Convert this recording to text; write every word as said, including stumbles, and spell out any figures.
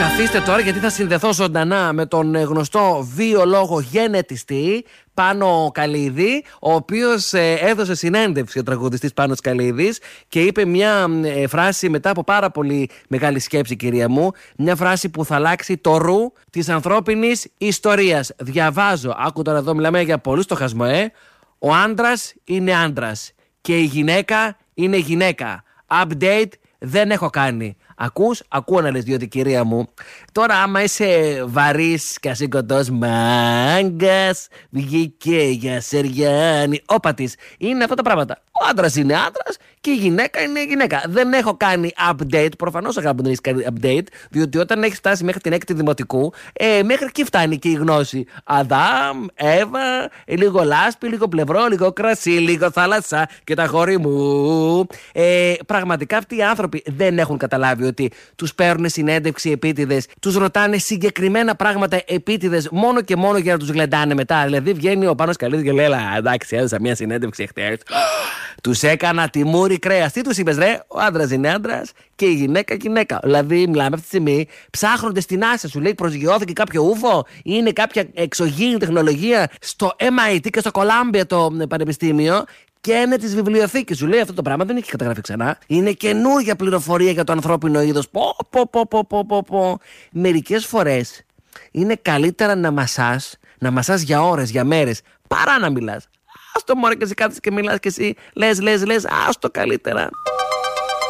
Καθίστε τώρα γιατί θα συνδεθώ ζωντανά με τον γνωστό βιολόγο γενετιστή Πάνο Καλίδη, ο οποίος ε, έδωσε συνέντευξη ο τραγουδιστής Πάνος Καλίδης και είπε μια ε, φράση μετά από πάρα πολύ μεγάλη σκέψη, κυρία μου, μια φράση που θα αλλάξει το ρου της ανθρώπινης ιστορίας. Διαβάζω, άκου τώρα εδώ, μιλάμε για πολύ στοχασμό, ε. Ο άντρας είναι άντρας και η γυναίκα είναι γυναίκα. Update δεν έχω κάνει. Ακούς, ακούω να λες, διότι κυρία μου, τώρα άμα είσαι βαρύς και ασήκωτος μάγκας, βγήκε για Σεριάννη, όπα της, είναι αυτά τα πράγματα. Ο άντρας είναι άντρας και η γυναίκα είναι γυναίκα. Δεν έχω κάνει update, προφανώς αγάπη δεν έχεις κάνει update, διότι όταν έχεις φτάσει μέχρι την έκτη δημοτικού, ε, μέχρι εκεί φτάνει και η γνώση. Αδάμ, Εύα, λίγο λάσπη, λίγο πλευρό, λίγο κρασί, λίγο θάλασσα και τα χώρι μου. Ε, πραγματικά αυτοί οι άνθρωποι δεν έχουν καταλάβει ότι τους παίρνουν συνέντευξη επίτηδες, τους ρωτάνε συγκεκριμένα πράγματα επίτηδες μόνο και μόνο για να τους γλεντάνε μετά. Δηλαδή βγαίνει ο Πάνος Καλίδης και λέει: εντάξει, έδωσα μια συνέντευξη χτες. Τους έκανα τιμούρι κρέας. Τι τους είπες, ρε? Ο άντρας είναι άντρας και η γυναίκα γυναίκα. Δηλαδή, μιλάμε αυτή τη στιγμή, ψάχνονται στην NASA, σου λέει προσγειώθηκε κάποιο ούφο, είναι κάποια εξωγήινη τεχνολογία στο εμ άι τι και στο Κολάμπια το πανεπιστήμιο. Και είναι τη βιβλιοθήκη. Σου λέει αυτό το πράγμα δεν έχει καταγραφεί ξανά. Είναι καινούργια πληροφορία για το ανθρώπινο είδος. Πω, πω, πω, πω, πω, πω, πω. Μερικές φορές είναι καλύτερα να μασάς, να μασάς για ώρες, για μέρες, παρά να μιλάς. Άστο μωρέ και εσύ κάθεσαι και μιλάς και εσύ λες, λες, λες, άστο καλύτερα.